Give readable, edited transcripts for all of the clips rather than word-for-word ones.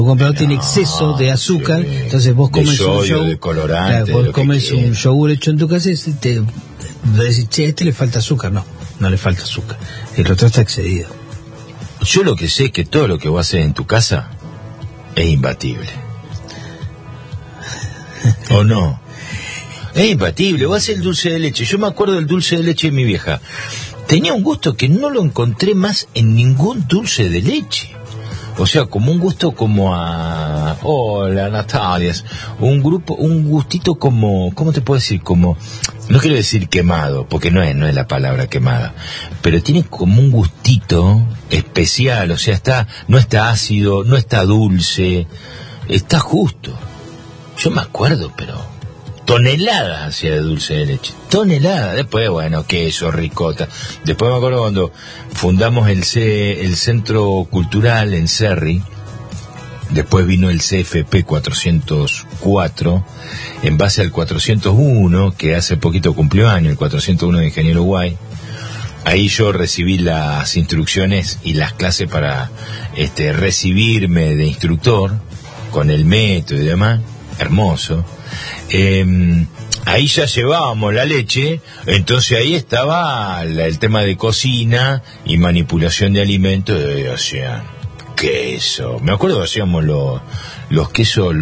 comprado tiene exceso de azúcar, sí. Entonces vos comes sodio, un yogur, de colorante, claro, vos comes un yogur hecho en tu casa y te decís, che, a este le falta azúcar. No le falta azúcar, el otro está excedido. Yo lo que sé es que todo lo que vos haces en tu casa es imbatible. ¿O no? Es imbatible. Vos haces el dulce de leche. Yo me acuerdo del dulce de leche de mi vieja. Tenía un gusto que no lo encontré más en ningún dulce de leche. O sea, como un gusto como a... Hola, Natalia. Un gustito como... ¿Cómo te puedo decir? Como... No quiero decir quemado, porque no es la palabra quemada. Pero tiene como un gustito especial. O sea, no está ácido, no está dulce. Está justo. Yo me acuerdo, pero... toneladas hacía de dulce de leche, toneladas. Después, bueno, queso, ricota. Después me acuerdo cuando fundamos el Centro Cultural en Cerri. Después vino el CFP 404, en base al 401, que hace poquito cumplió año, el 401 de Ingeniero Guay. Ahí yo recibí las instrucciones y las clases para recibirme de instructor, con el método y demás. Hermoso. Ahí ya llevábamos la leche, entonces ahí estaba el tema de cocina y manipulación de alimentos, o sea, queso. Me acuerdo que hacíamos los quesos,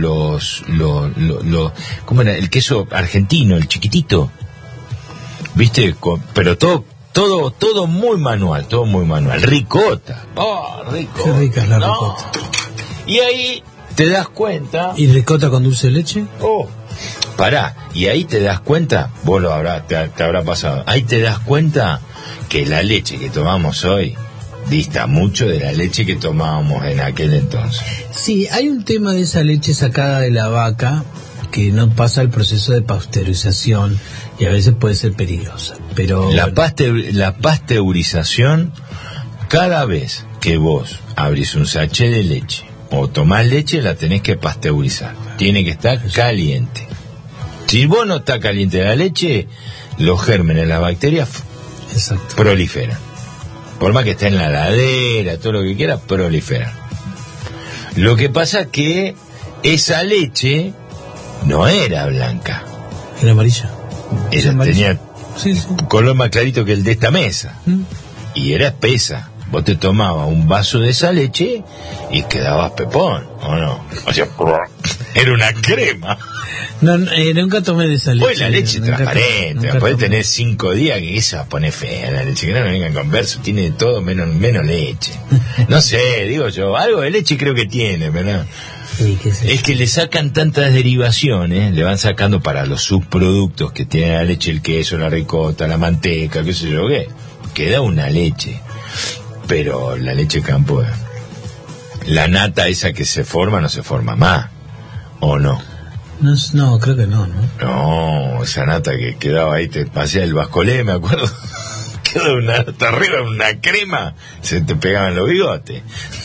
¿cómo era? El queso argentino, el chiquitito, ¿viste? Pero todo muy manual, Ricota. Ricota. Qué rica es la ricota. Y ahí te das cuenta. ¿Y ricota con dulce de leche? Pará, y ahí te das cuenta, vos te habrá pasado, ahí te das cuenta que la leche que tomamos hoy dista mucho de la leche que tomábamos en aquel entonces. Sí, hay un tema de esa leche sacada de la vaca que no pasa el proceso de pasteurización y a veces puede ser peligrosa, pero... La pasteurización, cada vez que vos abrís un sachet de leche o tomás leche, la tenés que pasteurizar, tiene que estar caliente. Si vos no está caliente la leche, los gérmenes, las bacterias proliferan. Por más que esté en la heladera, todo lo que quiera, proliferan. Lo que pasa es que esa leche no era blanca. Era amarilla. Tenía color más clarito que el de esta mesa. Y era espesa. Vos te tomabas un vaso de esa leche y quedabas pepón, ¿o no? O sea, era una crema. No, nunca tomé de esa leche. Pues la leche transparente, después de tener 5 días que esa pone fea la leche, que no vengan con verso, tiene de todo menos leche. No sé, digo yo, algo de leche creo que tiene, pero no. Sí, es que le sacan tantas derivaciones, le van sacando para los subproductos que tiene la leche, el queso, la ricota, la manteca, qué sé yo qué, queda una leche. Pero la leche campo, la nata esa que se forma, no se forma más, ¿o no? No, creo que no. No, esa nata que quedaba ahí, te pasé el bascolé, me acuerdo, quedaba una nata arriba, una crema, se te pegaban los bigotes.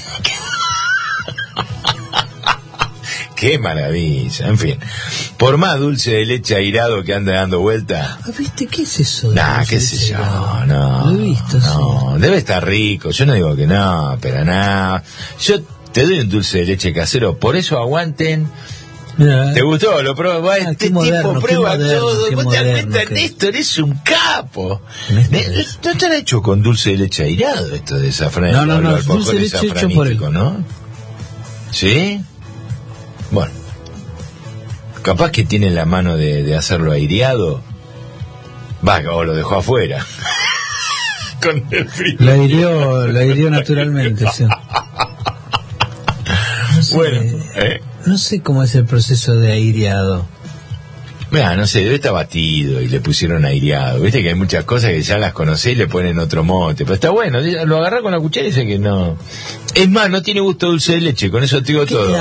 Qué maravilla, en fin. Por más dulce de leche airado que anda dando vuelta. ¿Viste? ¿Qué es eso? Qué sé yo, no. Lo he visto, no, sí. Debe estar rico, yo no digo que no, pero nada. Yo te doy un dulce de leche casero, por eso aguanten. Mirá, ¿te gustó? Lo probó. Este tipo prueba todo. Vos te das cuenta en esto, eres un capo. No estará hecho con dulce de leche airado esto de azafrán. No, dulce de leche hecho por él, ¿no? ¿Sí? Bueno, capaz que tiene la mano de hacerlo aireado. O lo dejó afuera. Con el frío. La aireó naturalmente, sí. No sé, bueno, no sé cómo es el proceso de aireado. Mira, no sé, debe estar batido y le pusieron aireado. Viste que hay muchas cosas que ya las conocés y le ponen otro mote. Pero está bueno, lo agarrás con la cuchara y dice que no. Es más, no tiene gusto dulce de leche, con eso te digo todo.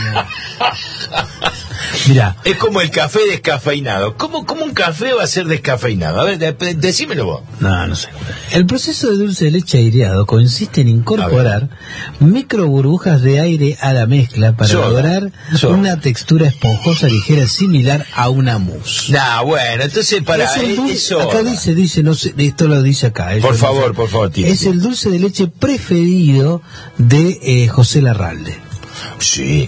Mirá, es como el café descafeinado. ¿Cómo un café va a ser descafeinado? A ver, decímelo vos. No sé. El proceso de dulce de leche aireado consiste en incorporar microburbujas de aire a la mezcla para lograr una textura esponjosa ligera similar a una mousse. Bueno, entonces para eso. Acá dice, no sé, esto lo dice acá. Por favor, tío. Es el dulce de leche preferido de José Larralde. Sí.